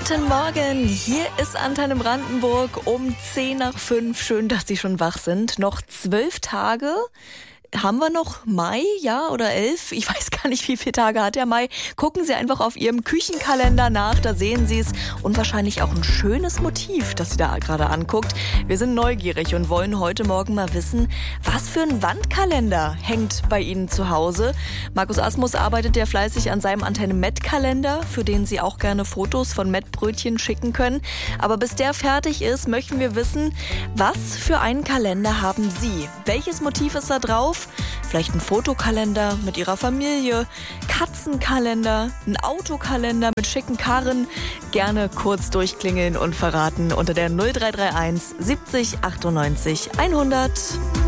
Guten Morgen, hier ist Antenne Brandenburg um 10:05. Schön, dass Sie schon wach sind. Noch 12 Tage. Haben wir noch Mai, ja, oder 11? Ich weiß gar nicht, wie viele Tage hat der Mai. Gucken Sie einfach auf Ihrem Küchenkalender nach, da sehen Sie es. Und wahrscheinlich auch ein schönes Motiv, das Sie da gerade anguckt. Wir sind neugierig und wollen heute Morgen mal wissen, was für ein Wandkalender hängt bei Ihnen zu Hause. Markus Asmus arbeitet ja fleißig an seinem Antenne-Met-Kalender, für den Sie auch gerne Fotos von Mettbrötchen schicken können. Aber bis der fertig ist, möchten wir wissen, was für einen Kalender haben Sie? Welches Motiv ist da drauf? Vielleicht ein Fotokalender mit Ihrer Familie, Katzenkalender, ein Autokalender mit schicken Karren. Gerne kurz durchklingeln und verraten unter der 0331 70 98 100.